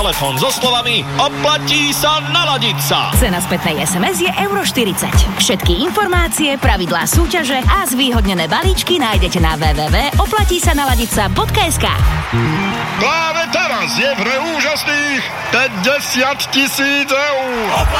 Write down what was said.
telefón so slovami oplatí sa naladiť sa. Cena spätnej SMS je euro 40. Všetky informácie, pravidlá súťaže a zvýhodnené balíčky nájdete na www.oplatísanaladica.sk. Práve teraz je v hre úžasných 50 000 eur.